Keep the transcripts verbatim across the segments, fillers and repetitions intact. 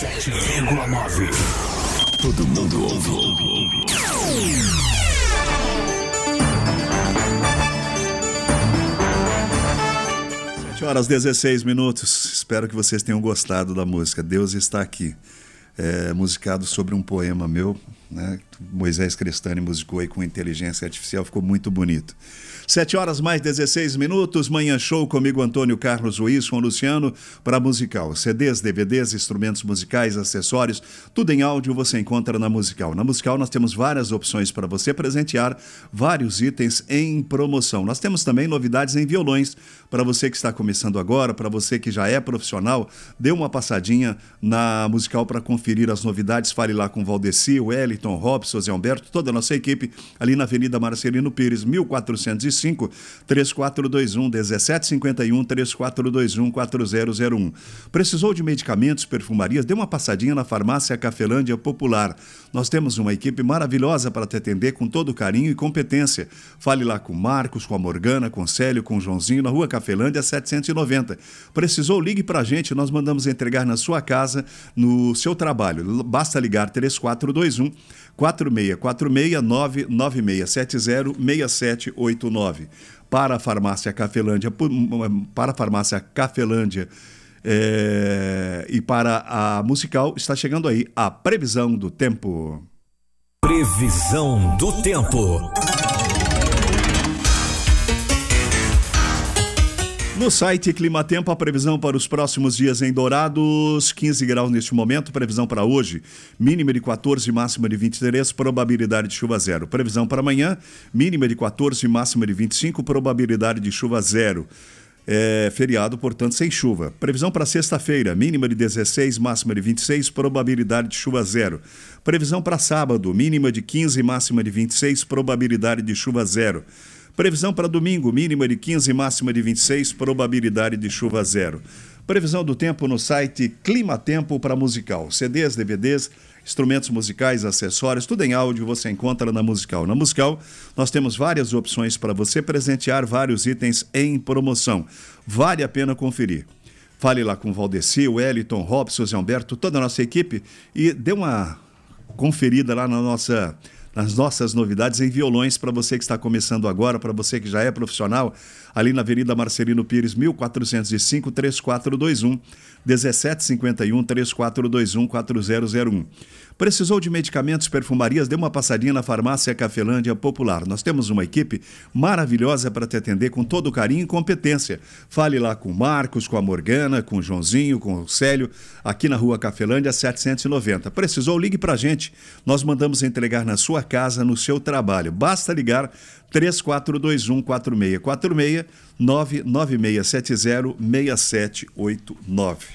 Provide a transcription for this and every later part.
sete vírgula nove. Todo mundo ouve. sete horas e dezesseis minutos. Espero que vocês tenham gostado da música Deus Está Aqui. É, musicado sobre um poema meu, né? Moisés Crestani musicou aí com inteligência artificial, ficou muito bonito. sete horas mais dezesseis minutos, Manhã Show comigo, Antônio Carlos Ruiz, com o Luciano, para Musical. C Ds, D V Ds, instrumentos musicais, acessórios, tudo em áudio você encontra na Musical. Na Musical nós temos várias opções para você presentear, vários itens em promoção. Nós temos também novidades em violões, para você que está começando agora, para você que já é profissional, dê uma passadinha na Musical para conferir as novidades. Fale lá com o Valdeci, o Wellington, Robson, Zé Humberto, toda a nossa equipe, ali na Avenida Marcelino Pires, mil quatrocentos e cinco, três quatro dois um, um sete cinco um, três quatro dois um, quatro zero zero um. Precisou de medicamentos, perfumarias? Dê uma passadinha na Farmácia Cafelândia Popular. Nós temos uma equipe maravilhosa para te atender com todo carinho e competência. Fale lá com o Marcos, com a Morgana, com o Célio, com o Joãozinho, na Rua Cafelândia setecentos e noventa. Precisou? Ligue para a gente, nós mandamos entregar na sua casa, no seu trabalho. Basta ligar três quatro dois um, quatro seis quatro seis, nove nove seis sete zero, seis sete oito nove. Para a Farmácia Cafelândia, para a Farmácia Cafelândia é, e para a Musical, está chegando aí a previsão do tempo. Previsão do tempo. No site Climatempo, a previsão para os próximos dias em Dourados, quinze graus neste momento, previsão para hoje, mínima de quatorze, máxima de vinte e três, probabilidade de chuva zero. Previsão para amanhã, mínima de quatorze, máxima de vinte e cinco, probabilidade de chuva zero. É feriado, portanto, sem chuva. Previsão para sexta-feira, mínima de dezesseis, máxima de vinte e seis, probabilidade de chuva zero. Previsão para sábado, mínima de quinze, máxima de vinte e seis, probabilidade de chuva zero. Previsão para domingo, mínima de quinze, máxima de vinte e seis, probabilidade de chuva zero. Previsão do tempo no site Climatempo para Musical. C Ds, D V Ds, instrumentos musicais, acessórios, tudo em áudio você encontra na Musical. Na Musical nós temos várias opções para você presentear, vários itens em promoção. Vale a pena conferir. Fale lá com o Valdeci, o Wellington, Robson, Zé Humberto, toda a nossa equipe e dê uma conferida lá na nossa... nas nossas novidades em violões, para você que está começando agora, para você que já é profissional, ali na Avenida Marcelino Pires, mil quatrocentos e cinco, três quatro dois um, um sete cinco um, três quatro dois um, quatro zero zero um. Precisou de medicamentos, perfumarias? Dê uma passadinha na Farmácia Cafelândia Popular. Nós temos uma equipe maravilhosa para te atender com todo carinho e competência. Fale lá com o Marcos, com a Morgana, com o Joãozinho, com o Célio, aqui na Rua Cafelândia setecentos e noventa. Precisou? Ligue para a gente. Nós mandamos entregar na sua casa, no seu trabalho. Basta ligar três quatro dois um, quatro seis quatro seis, nove nove seis sete zero, seis sete oito nove.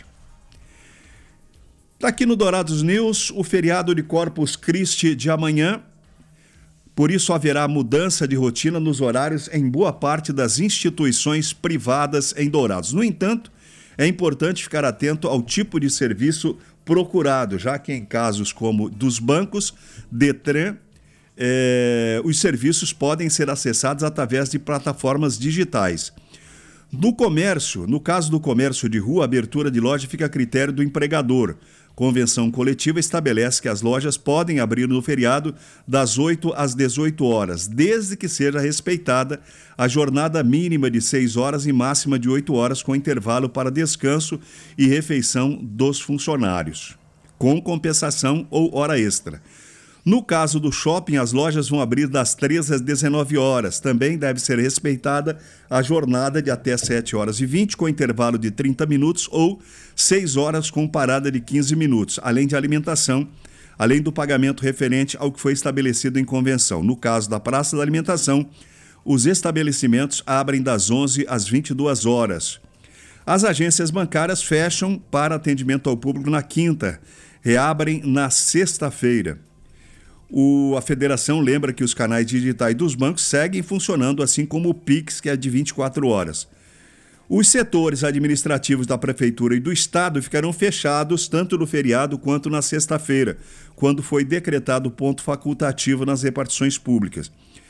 Aqui no Dourados News, o feriado de Corpus Christi de amanhã, por isso haverá mudança de rotina nos horários em boa parte das instituições privadas em Dourados. No entanto, é importante ficar atento ao tipo de serviço procurado, já que em casos como dos bancos, Detran, eh, os serviços podem ser acessados através de plataformas digitais. No comércio, no caso do comércio de rua, a abertura de loja fica a critério do empregador. Convenção coletiva estabelece que as lojas podem abrir no feriado das oito às dezoito horas, desde que seja respeitada a jornada mínima de seis horas e máxima de oito horas, com intervalo para descanso e refeição dos funcionários, com compensação ou hora extra. No caso do shopping, as lojas vão abrir das treze às dezenove horas. Também deve ser respeitada a jornada de até sete horas e vinte, com intervalo de trinta minutos ou seis horas com parada de quinze minutos, além de alimentação, além do pagamento referente ao que foi estabelecido em convenção. No caso da praça da alimentação, os estabelecimentos abrem das onze às vinte e duas horas. As agências bancárias fecham para atendimento ao público na quinta, reabrem na sexta-feira. O, a federação lembra que os canais digitais dos bancos seguem funcionando, assim como o Pix, que é de vinte e quatro horas. Os setores administrativos da Prefeitura e do Estado ficarão fechados tanto no feriado quanto na sexta-feira, quando foi decretado ponto facultativo nas repartições públicas.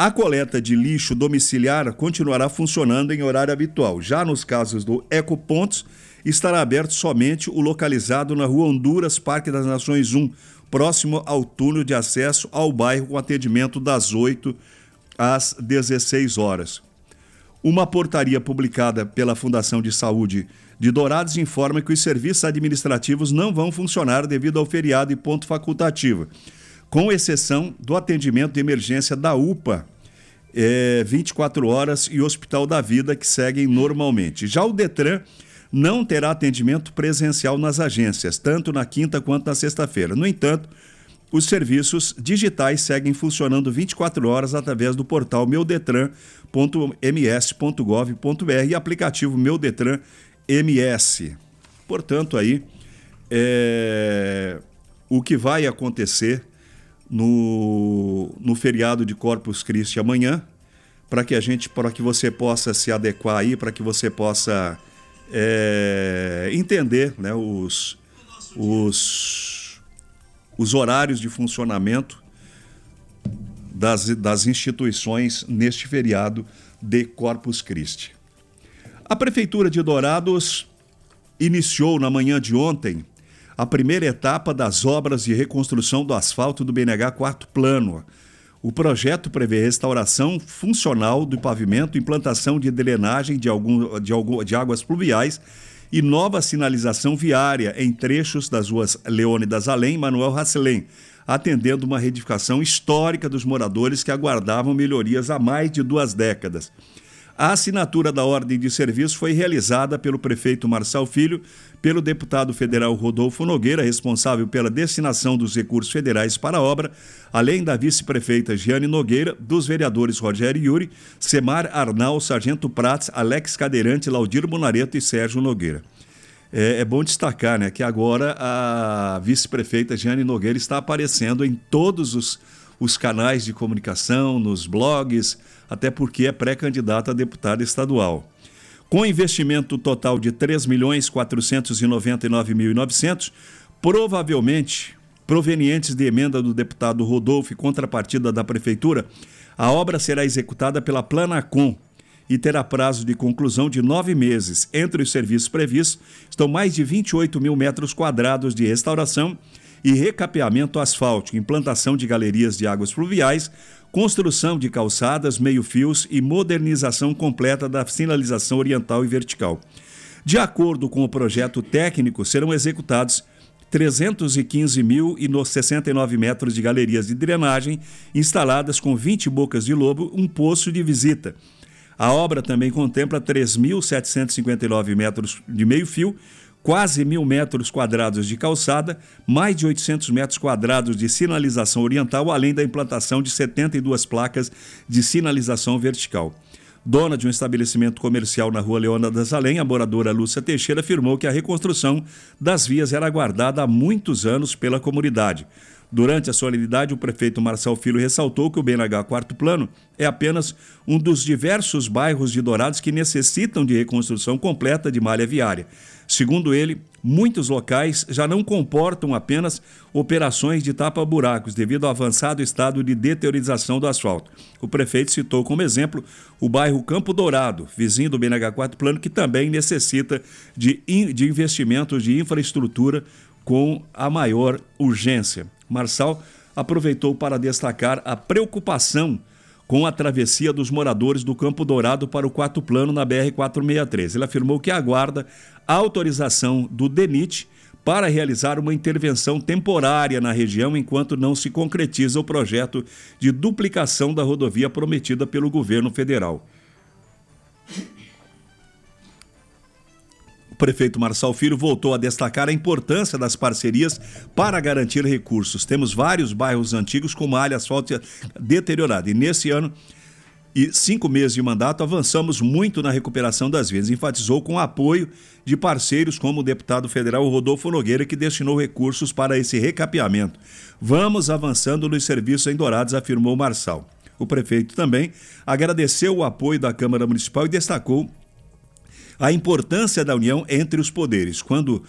A coleta de lixo domiciliar continuará funcionando em horário habitual. Já nos casos do Ecopontos, estará aberto somente o localizado na Rua Honduras, Parque das Nações um, próximo ao túnel de acesso ao bairro, com atendimento das oito às dezesseis horas. Uma portaria publicada pela Fundação de Saúde de Dourados informa que os serviços administrativos não vão funcionar devido ao feriado e ponto facultativo, com exceção do atendimento de emergência da U P A, é, vinte e quatro horas, e Hospital da Vida, que seguem normalmente. Já o Detran não terá atendimento presencial nas agências, tanto na quinta quanto na sexta-feira. No entanto, os serviços digitais seguem funcionando vinte e quatro horas através do portal meu detran ponto m s ponto gov ponto b r e aplicativo Meu Detran M S. Portanto, aí, é, o que vai acontecer no, no feriado de Corpus Christi amanhã, para que a gente, para que você possa se adequar aí, para que você possa é, entender, né, os, os, os horários de funcionamento das, das instituições neste feriado de Corpus Christi. A Prefeitura de Dourados iniciou na manhã de ontem a primeira etapa das obras de reconstrução do asfalto do B N H quarto plano. O projeto prevê restauração funcional do pavimento, implantação de drenagem de, algum, de, algum, de águas pluviais e nova sinalização viária em trechos das ruas Leônidas Além e Manuel Hasselem, atendendo uma reedificação histórica dos moradores que aguardavam melhorias há mais de duas décadas. A assinatura da ordem de serviço foi realizada pelo prefeito Marçal Filho, pelo deputado federal Rodolfo Nogueira, responsável pela destinação dos recursos federais para a obra, além da vice-prefeita Giane Nogueira, dos vereadores Rogério Yuri, Semar Arnal, Sargento Prats, Alex Cadeirante, Laudir Bonareto e Sérgio Nogueira. É, é bom destacar, né, que agora a vice-prefeita Giane Nogueira está aparecendo em todos os, os canais de comunicação, nos blogs, até porque é pré-candidata a deputada estadual. Com investimento total de três milhões quatrocentos e noventa e nove mil e novecentos, provavelmente provenientes de emenda do deputado Rodolfo e contrapartida da Prefeitura, a obra será executada pela Planacom e terá prazo de conclusão de nove meses. Entre os serviços previstos estão mais de vinte e oito mil metros quadrados de restauração e recapeamento asfáltico, implantação de galerias de águas pluviais, construção de calçadas, meio-fios e modernização completa da sinalização oriental e vertical. De acordo com o projeto técnico, serão executados trezentos e quinze mil e sessenta e nove metros de galerias de drenagem, instaladas com vinte bocas de lobo, um poço de visita. A obra também contempla três mil setecentos e cinquenta e nove metros de meio-fio, quase mil metros quadrados de calçada, mais de oitocentos metros quadrados de sinalização oriental, além da implantação de setenta e duas placas de sinalização vertical. Dona de um estabelecimento comercial na rua Leônidas Além, a moradora Lúcia Teixeira afirmou que a reconstrução das vias era aguardada há muitos anos pela comunidade. Durante a solenidade, o prefeito Marçal Filho ressaltou que o B N H quarto plano é apenas um dos diversos bairros de Dourados que necessitam de reconstrução completa de malha viária. Segundo ele, muitos locais já não comportam apenas operações de tapa-buracos devido ao avançado estado de deteriorização do asfalto. O prefeito citou como exemplo o bairro Campo Dourado, vizinho do B N H quarto plano, que também necessita de, in, de investimentos de infraestrutura com a maior urgência. Marçal aproveitou para destacar a preocupação com a travessia dos moradores do Campo Dourado para o quarto plano na B R quatrocentos e sessenta e três. Ele afirmou que aguarda a autorização do DENIT para realizar uma intervenção temporária na região enquanto não se concretiza o projeto de duplicação da rodovia prometida pelo governo federal. O prefeito Marçal Filho voltou a destacar a importância das parcerias para garantir recursos. Temos vários bairros antigos com malha asfáltica deteriorada e nesse ano e cinco meses de mandato avançamos muito na recuperação das vias. Enfatizou com o apoio de parceiros como o deputado federal Rodolfo Nogueira, que destinou recursos para esse recapeamento. Vamos avançando nos serviços em Dourados, afirmou Marçal. O prefeito também agradeceu o apoio da Câmara Municipal e destacou a importância da união entre os poderes. Quando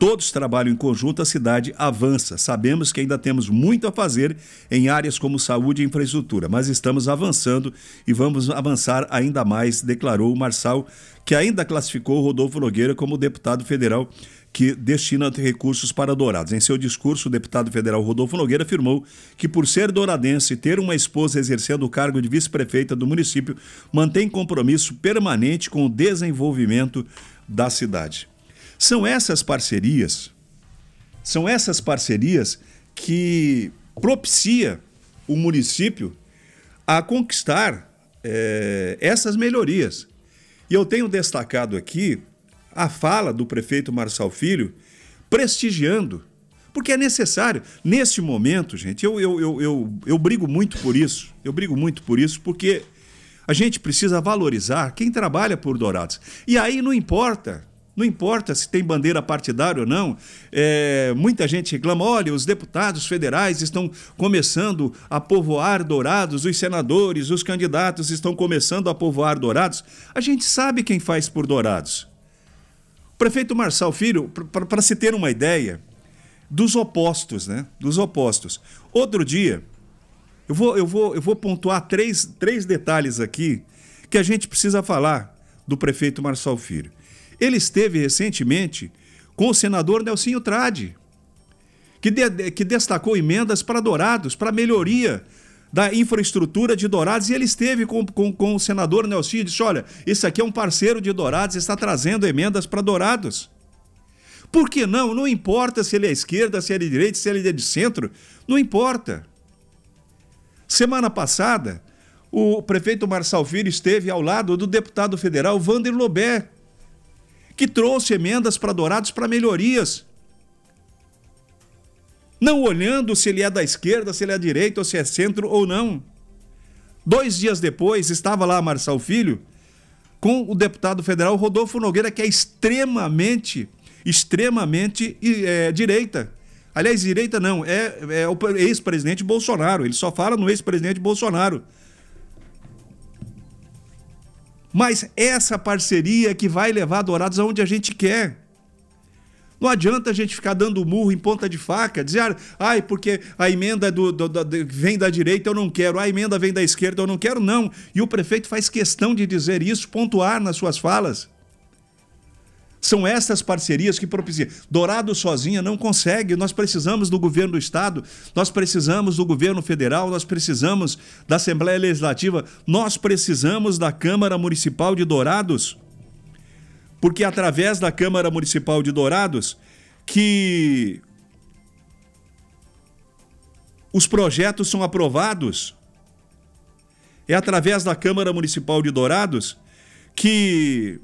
todos trabalham em conjunto, a cidade avança. Sabemos que ainda temos muito a fazer em áreas como saúde e infraestrutura, mas estamos avançando e vamos avançar ainda mais, declarou o Marçal, que ainda classificou Rodolfo Nogueira como deputado federal que destina recursos para Dourados. Em seu discurso, o deputado federal Rodolfo Nogueira afirmou que, por ser douradense e ter uma esposa exercendo o cargo de vice-prefeita do município, mantém compromisso permanente com o desenvolvimento da cidade. São essas parcerias, são essas parcerias que propicia o município a conquistar é, essas melhorias. E eu tenho destacado aqui a fala do prefeito Marçal Filho prestigiando, porque é necessário. Neste momento, gente, eu, eu, eu, eu, eu brigo muito por isso, eu brigo muito por isso, porque a gente precisa valorizar quem trabalha por Dourados. E aí não importa, não importa se tem bandeira partidária ou não, é, muita gente reclama, olha, os deputados federais estão começando a povoar Dourados, os senadores, os candidatos estão começando a povoar Dourados. A gente sabe quem faz por Dourados. O prefeito Marçal Filho, para se ter uma ideia dos opostos, né? Dos opostos. Outro dia, eu vou, eu vou, eu vou pontuar três, três detalhes aqui que a gente precisa falar do prefeito Marçal Filho. Ele esteve recentemente com o senador Nelsinho Trade, que, de, que destacou emendas para Dourados, para melhoria da infraestrutura de Dourados, e ele esteve com, com, com o senador Nelsinho e disse, olha, esse aqui é um parceiro de Dourados, está trazendo emendas para Dourados. Por que não? Não importa se ele é esquerda, se ele é de direita, se ele é de centro, não importa. Semana passada, o prefeito Marçal Filho esteve ao lado do deputado federal Wander Lobé, que trouxe emendas para Dourados para melhorias. Não olhando se ele é da esquerda, se ele é da direita, ou se é centro ou não. Dois dias depois, estava lá Marçal Filho com o deputado federal Rodolfo Nogueira, que é extremamente, extremamente é, direita. Aliás, direita não, é, é o ex-presidente Bolsonaro. Ele só fala no ex-presidente Bolsonaro. Mas essa parceria que vai levar Dourados aonde a gente quer. Não adianta a gente ficar dando murro em ponta de faca, dizer, ai, porque a emenda do, do, do, vem da direita, eu não quero, a emenda vem da esquerda, eu não quero, não. E o prefeito faz questão de dizer isso, pontuar nas suas falas. São essas parcerias que propiciam. Dourados sozinha não consegue, nós precisamos do governo do estado, nós precisamos do governo federal, nós precisamos da Assembleia Legislativa, nós precisamos da Câmara Municipal de Dourados. Porque é através da Câmara Municipal de Dourados que os projetos são aprovados. É através da Câmara Municipal de Dourados que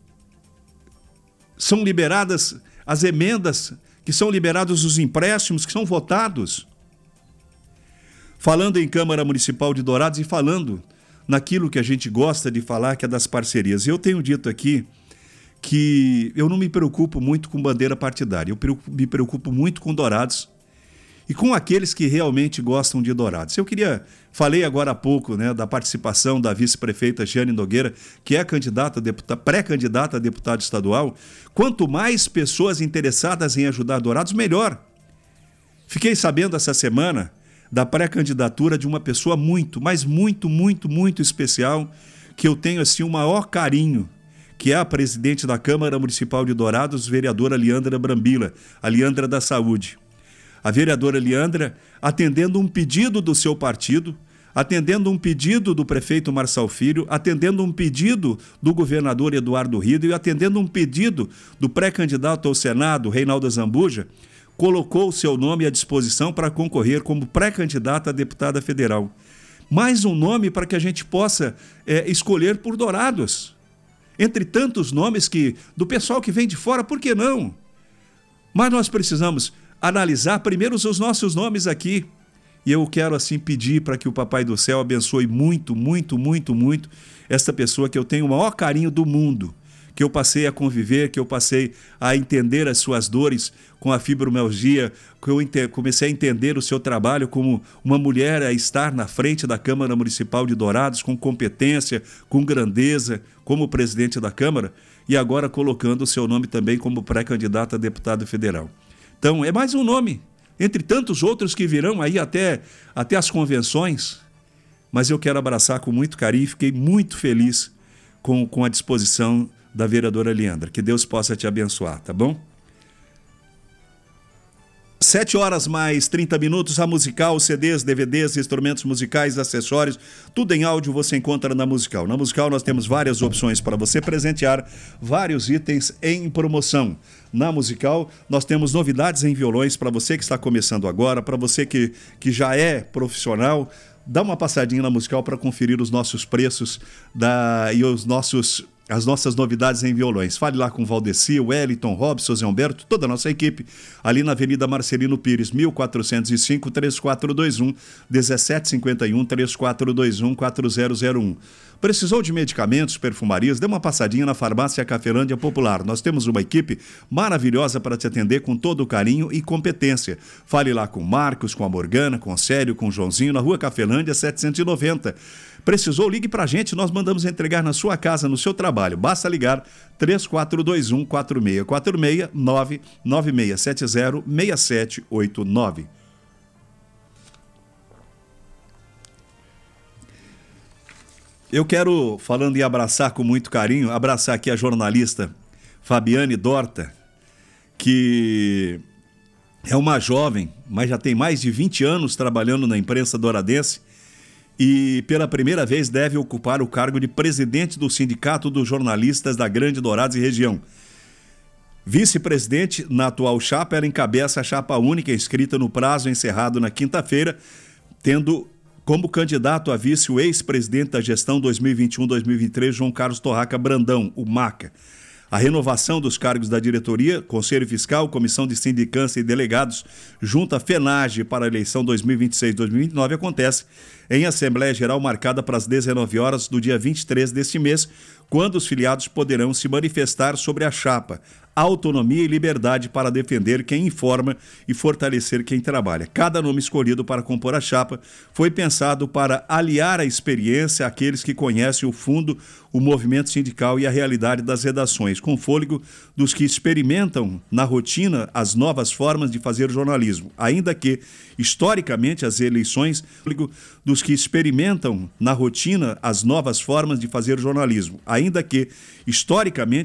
são liberadas as emendas, que são liberados os empréstimos, que são votados. Falando em Câmara Municipal de Dourados e falando naquilo que a gente gosta de falar, que é das parcerias. Eu tenho dito aqui que eu não me preocupo muito com bandeira partidária, eu me preocupo muito com Dourados e com aqueles que realmente gostam de Dourados. Eu queria, falei agora há pouco, né, da participação da vice-prefeita Jeane Nogueira, que é candidata, deputada, pré-candidata a deputada estadual. Quanto mais pessoas interessadas em ajudar Dourados, melhor. Fiquei sabendo essa semana da pré-candidatura de uma pessoa muito, mas muito, muito, muito especial, que eu tenho assim o maior carinho, que é a presidente da Câmara Municipal de Dourados, vereadora Leandra Brambila, a Leandra da Saúde. A vereadora Leandra, atendendo um pedido do seu partido, atendendo um pedido do prefeito Marçal Filho, atendendo um pedido do governador Eduardo Rido e atendendo um pedido do pré-candidato ao Senado, Reinaldo Zambuja, colocou o seu nome à disposição para concorrer como pré-candidata a deputada federal. Mais um nome para que a gente possa é, escolher por Dourados. Entre tantos nomes que do pessoal que vem de fora, por que não? Mas nós precisamos analisar primeiro os nossos nomes aqui. E eu quero assim pedir para que o Papai do Céu abençoe muito, muito, muito, muito esta pessoa que eu tenho o maior carinho do mundo, que eu passei a conviver, que eu passei a entender as suas dores com a fibromialgia, que eu comecei a entender o seu trabalho como uma mulher a estar na frente da Câmara Municipal de Dourados, com competência, com grandeza, como presidente da Câmara, e agora colocando o seu nome também como pré-candidato a deputado federal. Então, é mais um nome, entre tantos outros que virão aí até, até as convenções, mas eu quero abraçar com muito carinho e fiquei muito feliz com, com a disposição da vereadora Leandra. Que Deus possa te abençoar, tá bom? Sete horas mais trinta minutos, a Musical, C Ds, D V Ds, instrumentos musicais, acessórios, tudo em áudio você encontra na Musical. Na Musical nós temos várias opções para você presentear, vários itens em promoção. Na Musical nós temos novidades em violões para você que está começando agora, para você que, que já é profissional. Dá uma passadinha na Musical para conferir os nossos preços da, e os nossos... as nossas novidades em violões. Fale lá com o Valdeci, o Wellington, Robson, Zé Humberto, toda a nossa equipe, ali na Avenida Marcelino Pires, mil quatrocentos e cinco, três quatro dois um, um sete cinco um, três quatro dois um, quatro zero zero um. Precisou de medicamentos, perfumarias? Dê uma passadinha na Farmácia Cafelândia Popular. Nós temos uma equipe maravilhosa para te atender com todo o carinho e competência. Fale lá com o Marcos, com a Morgana, com o Célio, com o Joãozinho, na Rua Cafelândia setecentos e noventa. Precisou? Ligue pra gente, nós mandamos entregar na sua casa, no seu trabalho. Basta ligar três quatro dois um, quatro seis quatro seis, nove nove seis sete zero, seis sete oito nove. Eu quero, falando em abraçar com muito carinho, abraçar aqui a jornalista Fabiane Dorta, que é uma jovem, mas já tem mais de vinte anos trabalhando na imprensa douradense, e pela primeira vez deve ocupar o cargo de presidente do Sindicato dos Jornalistas da Grande Dourados e região. Vice-presidente na atual chapa, ela encabeça a chapa única inscrita no prazo encerrado na quinta-feira, tendo como candidato a vice o ex-presidente da gestão dois mil e vinte e um a dois mil e vinte e três, João Carlos Torraca Brandão, o Maca. A renovação dos cargos da diretoria, Conselho Fiscal, Comissão de Sindicância e Delegados, junto à FENAGE para a eleição dois mil e vinte e seis a dois mil e vinte e nove, acontece em Assembleia Geral marcada para as dezenove horas do dia vinte e três deste mês, quando os filiados poderão se manifestar sobre a chapa, autonomia e liberdade para defender quem informa e fortalecer quem trabalha. Cada nome escolhido para compor a chapa foi pensado para aliar a experiência àqueles que conhecem o fundo, o movimento sindical e a realidade das redações, com fôlego dos que experimentam na rotina as novas formas de fazer jornalismo, ainda que, historicamente, as eleições, fôlego dos que experimentam na rotina as novas formas de fazer jornalismo, ainda que, historicamente,